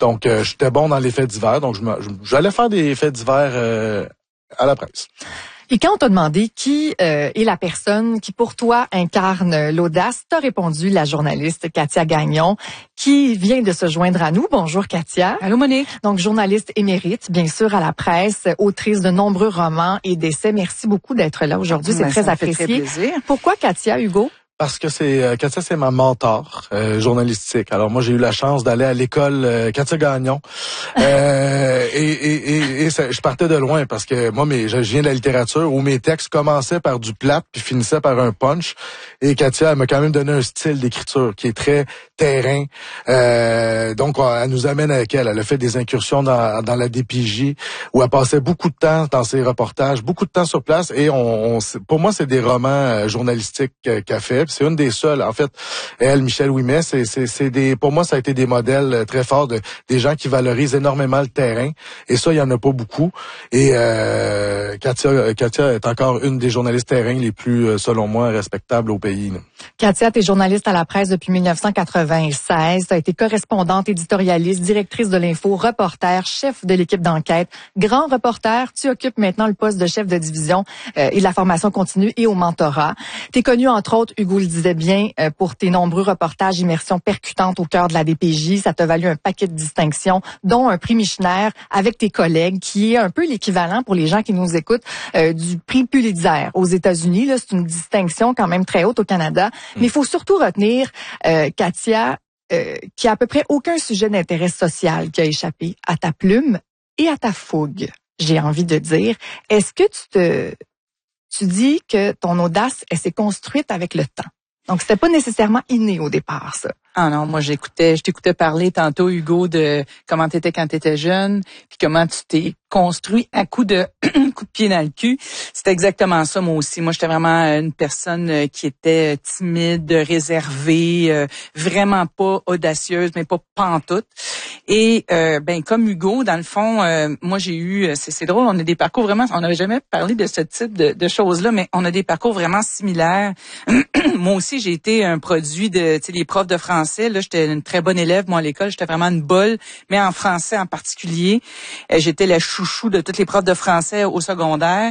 Donc, j'étais bon dans les faits divers. Donc, j'allais faire des faits divers à la presse. Et quand on t'a demandé qui est la personne qui, pour toi, incarne l'audace, t'as répondu la journaliste Katia Gagnon, qui vient de se joindre à nous. Bonjour, Katia. Allô, Monique. Donc, journaliste émérite, bien sûr, à la presse, autrice de nombreux romans et d'essais. Merci beaucoup d'être là aujourd'hui. C'est très apprécié. Fait très plaisir. Pourquoi Katia, Hugo? Parce que Katia, c'est ma mentor journalistique. Alors moi, j'ai eu la chance d'aller à l'école Katia Gagnon. Et je partais de loin parce que moi, je viens de la littérature où mes textes commençaient par du plat puis finissaient par un punch. Et Katia, elle m'a quand même donné un style d'écriture qui est très terrain. Donc, elle nous amène avec elle. Elle a fait des incursions dans la DPJ où elle passait beaucoup de temps dans ses reportages, beaucoup de temps sur place. Et pour moi, c'est des romans journalistiques qu'elle fait. C'est une des seules. En fait, elle, Michel Ouimet, pour moi, ça a été des modèles très forts des gens qui valorisent énormément le terrain. Et ça, il y en a pas beaucoup. Et Katia est encore une des journalistes terrain les plus, selon moi, respectables au pays. Là. Katia, tu es journaliste à la presse depuis 1996. Tu as été correspondante, éditorialiste, directrice de l'info, reporter, chef de l'équipe d'enquête, grand reporter. Tu occupes maintenant le poste de chef de division et de la formation continue et au mentorat. Tu es connu, entre autres, Hugo le disait bien, pour tes nombreux reportages, immersions percutantes au cœur de la DPJ. Ça t'a valu un paquet de distinctions, dont un prix Michener avec tes collègues, qui est un peu l'équivalent pour les gens qui nous écoutent du prix Pulitzer aux États-Unis. Là, c'est une distinction quand même très haute au Canada. Mais il faut surtout retenir, Katia, qui a à peu près aucun sujet d'intérêt social qui a échappé à ta plume et à ta fougue, j'ai envie de dire. Est-ce que tu dis que ton audace, elle s'est construite avec le temps? Donc, c'était pas nécessairement inné au départ, ça. Ah non, moi je t'écoutais parler tantôt, Hugo, de comment t'étais quand t'étais jeune, puis comment tu t'es construit à coup de pied dans le cul. C'était exactement ça, moi aussi. Moi, j'étais vraiment une personne qui était timide, réservée, vraiment pas audacieuse, mais pas pantoute. Et comme Hugo, dans le fond, moi j'ai eu, c'est drôle, on a des parcours vraiment, on n'avait jamais parlé de ce type de choses-là, mais on a des parcours vraiment similaires. Moi aussi, j'ai été un produit de, tu sais, les profs de français. Là, j'étais une très bonne élève, moi, à l'école. J'étais vraiment une bolle, mais en français en particulier. J'étais la chouchou de tous les profs de français au secondaire.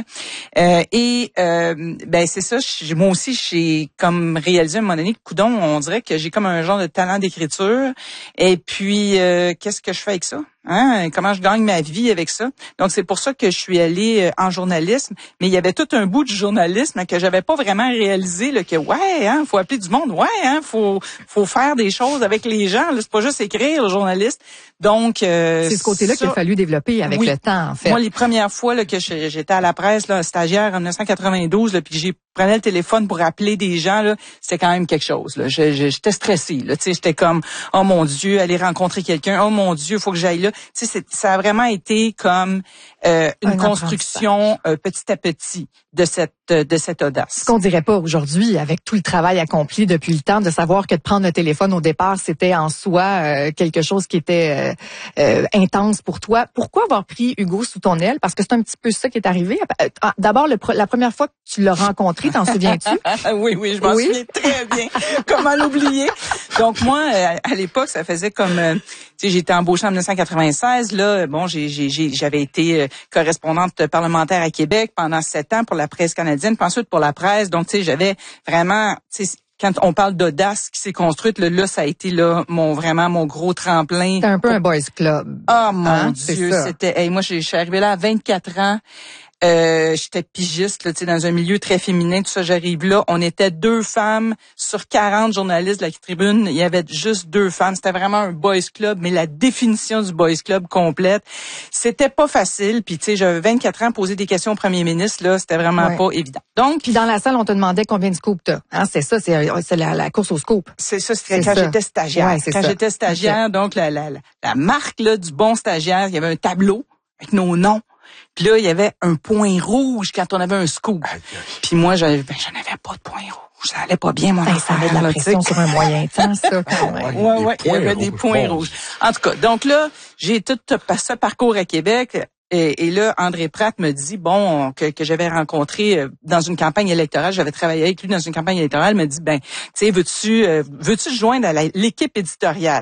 C'est ça. Moi aussi, j'ai comme réalisé à un moment donné, coudon, on dirait que j'ai comme un genre de talent d'écriture. Et puis, qu'est-ce que je fais avec ça? Hein? Comment je gagne ma vie avec ça? Donc, c'est pour ça que je suis allée en journalisme. Mais il y avait tout un bout du journalisme que j'avais pas vraiment réalisé, là, que faut appeler du monde. Faut faire des choses avec les gens. Là, c'est pas juste écrire, le journaliste. Donc, c'est ce côté-là qu'il a fallu développer avec le temps, en fait. Moi, les premières fois là, que j'étais à la presse, là, stagiaire en 1992, là, puis j'ai prenais le téléphone pour appeler des gens, là, c'était quand même quelque chose. Là. J'étais stressée. Là, j'étais comme, oh mon Dieu, aller rencontrer quelqu'un. Oh mon Dieu, faut que j'aille là. Ça a vraiment été comme une construction petit à petit de cette audace. Ce qu'on dirait pas aujourd'hui, avec tout le travail accompli depuis le temps, de savoir que de prendre le téléphone au départ, c'était en soi quelque chose qui était intense pour toi. Pourquoi avoir pris Hugo sous ton aile? Parce que c'est un petit peu ça qui est arrivé. D'abord, la première fois que tu l'as rencontré, t'en souviens-tu? Oui, je m'en souviens très bien. Comment l'oublier? Donc moi, à l'époque, ça faisait comme, j'étais embauchée en 1996. Là, bon, j'avais été correspondante parlementaire à Québec pendant 7 ans pour la presse canadienne, puis ensuite pour la presse. Donc, j'avais vraiment, quand on parle d'audace qui s'est construite, là, ça a été là mon gros tremplin. C'était un peu un boys club. Oh mon Dieu, c'était. Moi, je suis arrivée là à 24 ans. J'étais pigiste, là, dans un milieu très féminin, tout ça, j'arrive là. On était 2 femmes sur 40 journalistes de la tribune. Il y avait juste 2 femmes. C'était vraiment un boys club, mais la définition du boys club complète, c'était pas facile. Puis, j'avais 24 ans, poser des questions au premier ministre, là, c'était vraiment pas évident. Donc, puis dans la salle, on te demandait combien de scoops t'as. Hein, c'est ça, c'est la course au scoop. C'est ça, c'était quand j'étais stagiaire. Ouais, quand j'étais stagiaire, donc la marque là du bon stagiaire, il y avait un tableau avec nos noms. Puis là, il y avait un point rouge quand on avait un scoop. Puis moi, je n'avais pas de point rouge. Ça allait pas bien, mon affaire. Ça avait de la pression sur un moyen temps, ça. Ouais, il y avait des points rouges. En tout cas, donc là, j'ai tout ce parcours à Québec. Et là, André Pratt me dit, que j'avais rencontré dans une campagne électorale, j'avais travaillé avec lui dans une campagne électorale, me dit, veux-tu te joindre à l'équipe éditoriale?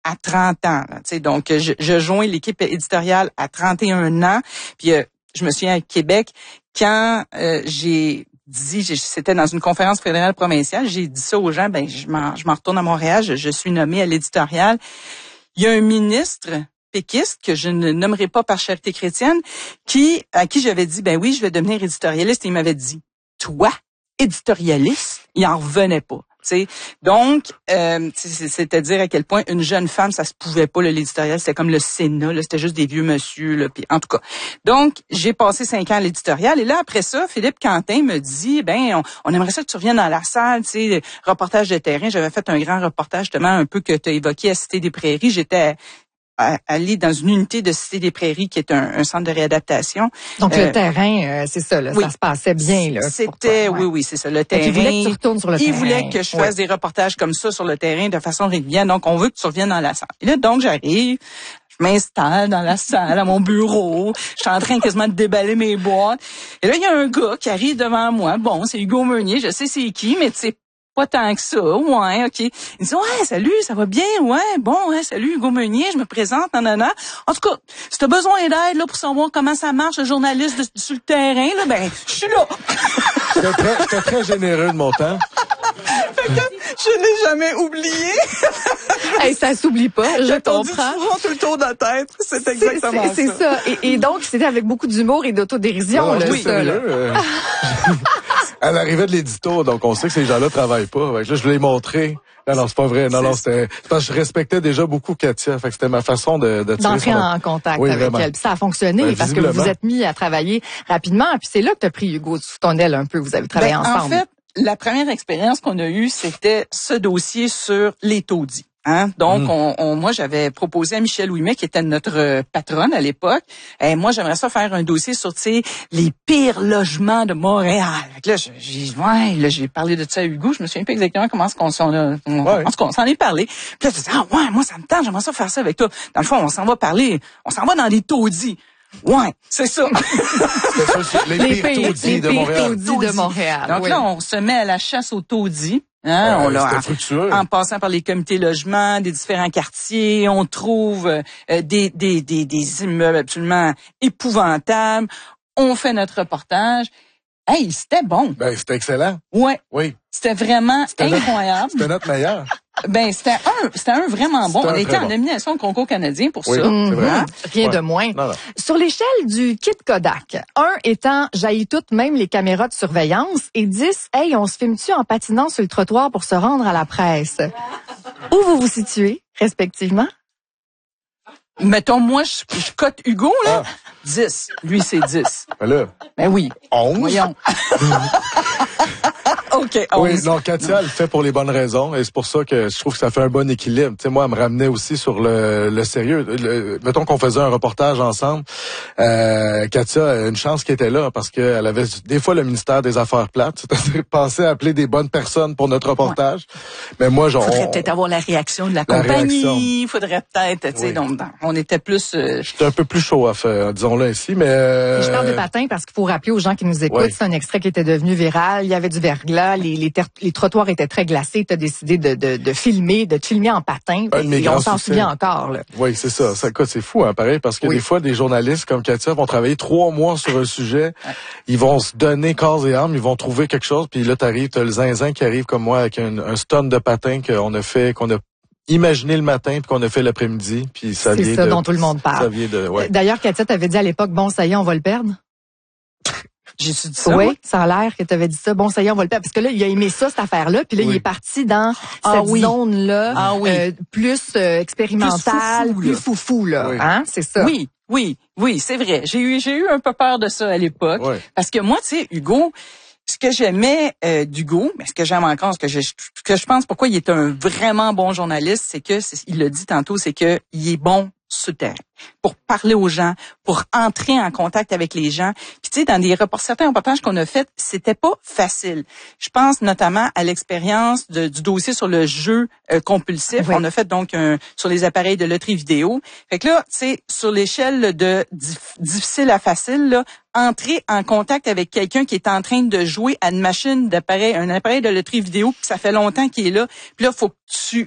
à 30 ans. Donc, je joins l'équipe éditoriale à 31 ans. Puis, je me souviens à Québec, quand j'ai dit, c'était dans une conférence fédérale provinciale, j'ai dit ça aux gens, je m'en retourne à Montréal, je suis nommée à l'éditorial. Il y a un ministre péquiste, que je ne nommerai pas par charité chrétienne, à qui j'avais dit, oui, je vais devenir éditorialiste, et il m'avait dit, toi, éditorialiste? Il en revenait pas. T'sais. Donc, c'est-à-dire à quel point une jeune femme, ça se pouvait pas, l'éditorial, c'était comme le Sénat, là, c'était juste des vieux monsieur, là, puis en tout cas. Donc, j'ai passé 5 ans à l'éditorial, et là, après ça, Philippe Quentin me dit, on aimerait ça que tu reviennes dans la salle, reportage de terrain. J'avais fait un grand reportage, justement, un peu que tu as évoqué à Cité des Prairies. J'étais aller dans une unité de Cité des Prairies qui est un centre de réadaptation. Donc le terrain, c'est ça, là, oui, ça se passait bien là. C'était oui, c'est ça, le terrain. Il voulait que tu retournes sur le terrain. Il voulait que je fasse des reportages comme ça sur le terrain de façon régulière. Donc on veut que tu reviennes dans la salle. Et là donc j'arrive, je m'installe dans la salle à mon bureau, je suis en train quasiment de déballer mes boîtes. Et là il y a un gars qui arrive devant moi. Bon, c'est Hugo Meunier, je sais c'est qui, mais tu sais pas tant que ça. Ouais, OK. Il dit, ouais, salut, ça va bien? Ouais, bon, ouais, salut, Hugo Meunier, je me présente, nanana. En tout cas, si t'as besoin d'aide, là, pour savoir comment ça marche, le journaliste sur le terrain, là, je suis là. C'était très généreux de mon temps. Je n'ai jamais oublié. Hey, ça s'oublie pas, je comprends. Souvent tout le tour de la tête. C'est exactement ça. C'est ça. Et donc, c'était avec beaucoup d'humour et d'autodérision, là, oui, ça, là. À l'arrivée de l'édito, donc on sait que ces gens-là travaillent pas. Là, je l'ai montré. Non, c'est pas vrai. Non, c'était parce que je respectais déjà beaucoup Katia. Fait que c'était ma façon d'entrer en contact avec vraiment. Elle. Puis ça a fonctionné parce que vous vous êtes mis à travailler rapidement. Puis c'est là que tu as pris Hugo sous ton aile un peu. Vous avez travaillé ensemble. En fait, la première expérience qu'on a eue, c'était ce dossier sur les taudis. Donc, moi, j'avais proposé à Michel Ouimet, qui était notre patronne à l'époque, moi, j'aimerais ça faire un dossier sur, les pires logements de Montréal. Fait que là, j'ai parlé de ça à Hugo, je me souviens pas exactement comment est-ce qu'on s'en est parlé. Puis là, je disais, moi, ça me tente, j'aimerais ça faire ça avec toi. Dans le fond, on s'en va dans les taudis. Ouais, c'est ça. les pires taudis de Montréal. Donc là, on se met à la chasse aux taudis. On l'a en passant par les comités logements, des différents quartiers, on trouve des immeubles absolument épouvantables. On fait notre reportage. Hey, c'était bon. C'était excellent. Ouais. Oui. C'était vraiment incroyable. C'était notre meilleur. C'était un vraiment bon. On était en nomination au concours canadien pour ça. C'est vrai. Rien de moins. Non. Sur l'échelle du kit Kodak, 1 étant jaillit toutes, même les caméras de surveillance, et 10, hey, on se filme-tu en patinant sur le trottoir pour se rendre à la presse? Où vous vous situez, respectivement? Mettons, moi, je cote Hugo, là. 10. Lui, c'est 10. Ben oui. 11. Voyons. OK, 11. Oui, non, Katia, elle le fait pour les bonnes raisons, et c'est pour ça que je trouve que ça fait un bon équilibre. Tu sais, moi, elle me ramenait aussi sur le sérieux. Mettons qu'on faisait un reportage ensemble. Katia a une chance qu'elle était là, parce qu'elle avait des fois le ministère des Affaires plates, c'est-à-dire penser à appeler des bonnes personnes pour notre reportage. Mais moi, faudrait peut-être avoir la réaction de la compagnie. Faudrait peut-être, tu sais, donc, on était plus... J'étais un peu plus chaud à faire, disons-le ainsi, mais... Je parle de patin parce qu'il faut rappeler aux gens qui nous écoutent, c'est un extrait qui était devenu viral. Il y avait du verglas, les trottoirs étaient très glacés. Tu as décidé de te filmer en patin. Et on s'en souvient encore. Là. Oui, c'est ça. C'est fou, pareil, parce que des fois, des journalistes comme Katia vont travailler 3 mois sur un sujet. Ils vont se donner corps et âme, ils vont trouver quelque chose, puis là, t'as le zinzin qui arrive comme moi avec un stun de patin qu'on a imaginé le matin puis qu'on a fait l'après-midi, puis ça vient c'est ça dont tout le monde parle. Ça vient de D'ailleurs, Katia t'avait dit à l'époque, bon, ça y est, on va le perdre. J'ai-tu dit ça? Oui, ça a l'air que tu avais dit ça. Bon, ça y est, on va le perdre. Parce que là, il a aimé ça, cette affaire-là. Puis là, il est parti dans cette zone-là, plus expérimentale, plus foufou, là. Oui. C'est ça. Oui, c'est vrai. J'ai eu un peu peur de ça à l'époque. Oui. Parce que moi, tu sais, Hugo, ce que j'aimais d'Hugo, mais ce que j'aime encore, ce que je pense pourquoi il est un vraiment bon journaliste, c'est que, il l'a dit tantôt, c'est que il est bon sur le terrain, pour parler aux gens, pour entrer en contact avec les gens. Puis tu sais, dans certains reportages qu'on a fait, c'était pas facile. Je pense notamment à l'expérience du dossier sur le jeu compulsif. On a fait donc sur les appareils de loterie vidéo. Fait que là, tu sais, sur l'échelle de difficile à facile, là, entrer en contact avec quelqu'un qui est en train de jouer à un appareil de loterie vidéo, puis ça fait longtemps qu'il est là. Puis là, faut que tu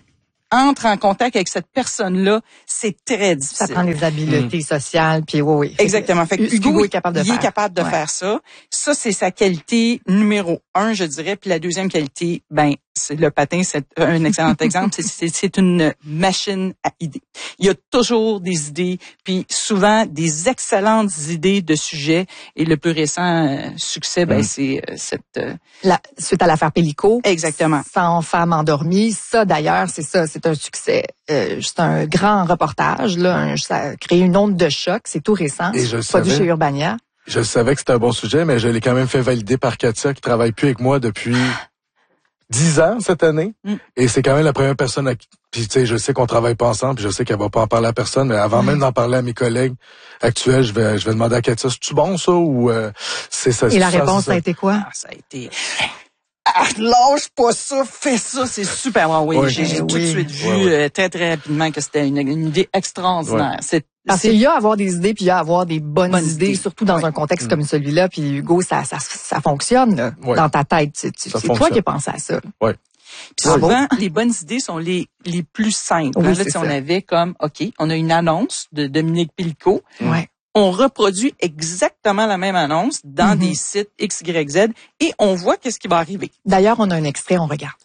entre en contact avec cette personne-là, c'est très difficile. Ça prend des habiletés sociales, puis oui. Exactement. Fait que Hugo est capable de il faire. est capable de faire ça. Ça, c'est sa qualité numéro 1, je dirais. Puis la deuxième qualité, c'est le patin, c'est un excellent exemple. C'est une machine à idées. Il y a toujours des idées, puis souvent des excellentes idées de sujets. Et le plus récent succès, c'est cette... suite à l'affaire Pellico. Exactement. 100 femmes endormies. Ça, d'ailleurs, c'est un succès. C'est un grand reportage. Là, ça a créé une onde de choc. C'est tout récent. Et je produit chez Urbania. Je savais que c'était un bon sujet, mais je l'ai quand même fait valider par Katia, qui travaille plus avec moi depuis 10 ans cette année. Et c'est quand même la première personne puis tu sais, je sais qu'on travaille pas ensemble, puis je sais qu'elle va pas en parler à personne, mais avant même d'en parler à mes collègues actuels, je vais demander à Katia, c'est-tu bon ça ou c'est ça? Et la réponse, ça a été quoi? Ça a été... lâche pas ça, fais ça, c'est super. J'ai tout de suite vu très, très rapidement que c'était une idée extraordinaire. Parce qu'il y a à avoir des idées, puis il y a à avoir des bonnes idées, surtout dans un contexte comme celui-là. Puis Hugo, ça fonctionne là, dans ta tête. C'est toi qui as pensé à ça. Oui. Puis souvent, les bonnes idées sont les plus simples. Oui, là, on avait comme, OK, on a une annonce de Dominique Pellico. Ouais. On reproduit exactement la même annonce dans des sites XYZ et on voit qu'est-ce qui va arriver. D'ailleurs, on a un extrait, on regarde.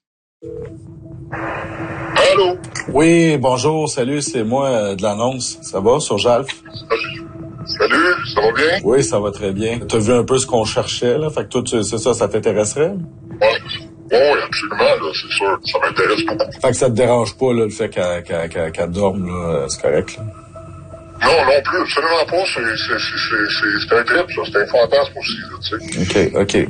Allô? Oui, bonjour, salut, c'est moi de l'annonce. Ça va sur Jalf? Salut, ça va bien? Oui, ça va très bien. T'as vu un peu ce qu'on cherchait, là? Fait que toi, c'est ça t'intéresserait? Oui, absolument, là, c'est sûr. Ça m'intéresse beaucoup. Fait que ça te dérange pas, là, le fait qu'elle dorme, là, c'est correct, là? Non plus, absolument pas. C'est un trip, ça. C'est un fantasme aussi, là, tu sais. OK.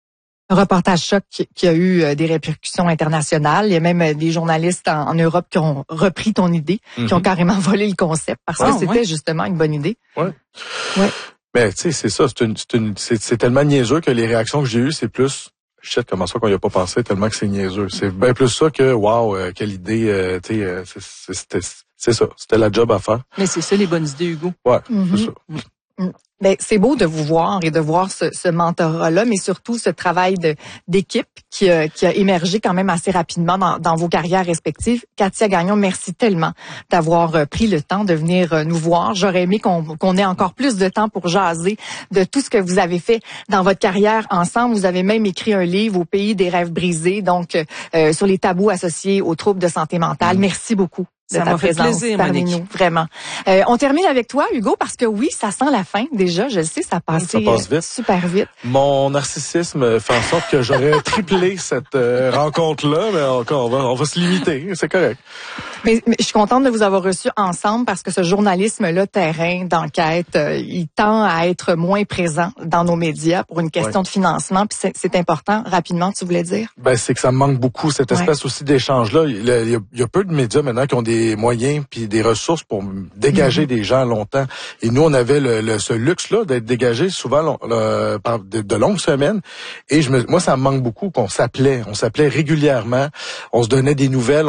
Un reportage choc qui a eu des répercussions internationales. Il y a même des journalistes en Europe qui ont repris ton idée, qui ont carrément volé le concept parce que c'était justement une bonne idée. Ouais. Ouais. Mais tu sais, c'est ça. C'est tellement niaiseux que les réactions que j'ai eues, c'est plus... Shit, comment ça qu'on y a pas pensé tellement que c'est niaiseux. C'est bien plus ça que wow, quelle idée, tu sais, c'est ça. C'était la job à faire. Mais c'est ça les bonnes idées, Hugo. Ouais, c'est ça. Ben, c'est beau de vous voir et de voir ce mentorat-là, mais surtout ce travail d'équipe qui a émergé quand même assez rapidement dans vos carrières respectives. Katia Gagnon, merci tellement d'avoir pris le temps de venir nous voir. J'aurais aimé qu'on ait encore plus de temps pour jaser de tout ce que vous avez fait dans votre carrière ensemble. Vous avez même écrit un livre, Au pays des rêves brisés, donc sur les tabous associés aux troubles de santé mentale. Merci beaucoup. Ça m'a fait plaisir, parmi nous, vraiment. On termine avec toi, Hugo, parce que oui, ça sent la fin déjà. Je le sais, ça passe vite. Super vite. Mon narcissisme fait en sorte que j'aurais triplé cette rencontre-là, mais encore, on va se limiter. C'est correct. Mais je suis contente de vous avoir reçus ensemble parce que ce journalisme-là, terrain, d'enquête, il tend à être moins présent dans nos médias pour une question de financement. Puis c'est important. Rapidement, tu voulais dire? Ben, c'est que ça me manque beaucoup, cette espèce aussi d'échange-là. Il y a peu de médias maintenant qui ont des moyens puis des ressources pour dégager des gens longtemps. Et nous, on avait ce luxe-là d'être dégagés souvent par de longues semaines. Et moi, ça me manque beaucoup qu'on s'appelait. On s'appelait régulièrement. On se donnait des nouvelles.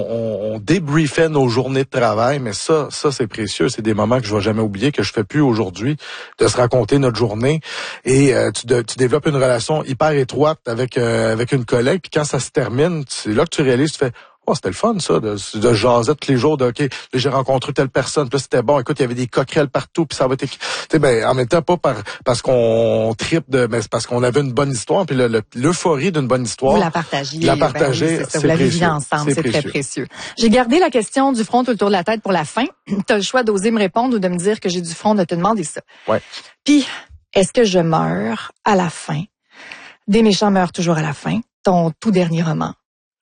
On débriefait nos journées de travail. Mais ça c'est précieux. C'est des moments que je vais jamais oublier, que je fais plus aujourd'hui, de se raconter notre journée. Et tu développes une relation hyper étroite avec une collègue. Puis quand ça se termine, c'est là que tu réalises, tu fais... Oh, c'était le fun, ça, de jaser tous les jours, OK, là, j'ai rencontré telle personne, puis là, c'était bon, écoute, il y avait des coquerelles partout, puis ça va être... Tu sais, ben, en même temps, pas parce qu'on tripe mais c'est parce qu'on avait une bonne histoire, puis l'euphorie d'une bonne histoire. Vous la partagiez. La partager, c'est vous la viviez ensemble, c'est très précieux. J'ai gardé la question du front tout le tour de la tête pour la fin. Tu as le choix d'oser me répondre ou de me dire que j'ai du front de te demander ça. Ouais. Puis, est-ce que je meurs à la fin? Des méchants meurent toujours à la fin. Ton tout dernier roman.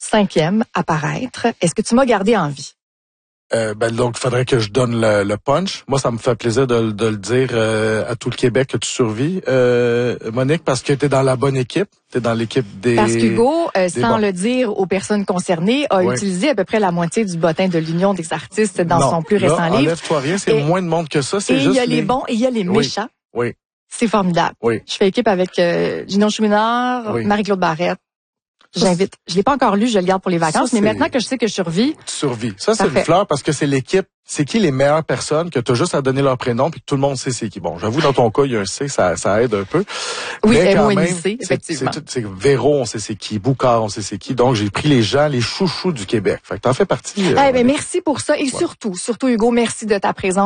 5e à paraître. Est-ce que tu m'as gardé en vie? Donc, il faudrait que je donne le punch. Moi, ça me fait plaisir de le dire à tout le Québec que tu survis, Monique, parce que tu es dans la bonne équipe. Tu es dans l'équipe des... Parce qu'Hugo, sans le dire aux personnes concernées, a utilisé à peu près la moitié du bottin de l'Union des artistes dans son plus récent livre. Enlève-toi rien, c'est moins de monde que ça. C'est et juste il y a les bons et il y a les méchants. Oui. C'est formidable. Oui. Je fais équipe avec Gino Chouinard, Marie-Claude Barrette. J'invite. Je l'ai pas encore lu, je le garde pour les vacances, mais maintenant que je sais que je survis. Tu survis. Ça, c'est une fleur parce que c'est l'équipe. C'est qui les meilleures personnes que tu as juste à donner leur prénom puis que tout le monde sait c'est qui. Bon, j'avoue, dans ton cas, il y a un C, ça aide un peu. Oui, mais quand même, effectivement. C'est Véro, on sait c'est qui. Boucard, on sait c'est qui. Donc, j'ai pris les gens, les chouchous du Québec. Fait que t'en fais partie. Ben, merci pour ça et surtout, Hugo, merci de ta présence.